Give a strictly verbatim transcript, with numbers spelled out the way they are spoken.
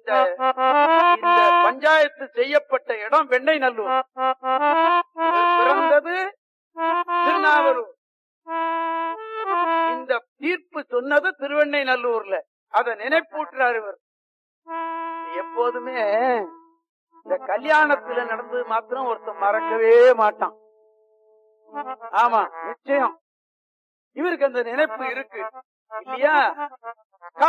இந்த இந்த பஞ்சாயத்து செய்யப்பட்ட இடம் வெண்ணெய்நல்லூர். பிறந்தது திருநாவலூர். இந்த தீர்ப்பு சொன்னது திருவெண்ணெய்நல்லூர்ல. அதை நினைப்பூட்டுறாரு இவர். எப்போதுமே இந்த கல்யாணத்துல நடந்தது மாத்திரம் ஒருத்தன் மறக்கவே மாட்டான். ஆமா, நிச்சயம் இவருக்கு அந்த நினைப்பு இருக்கு இல்லையா?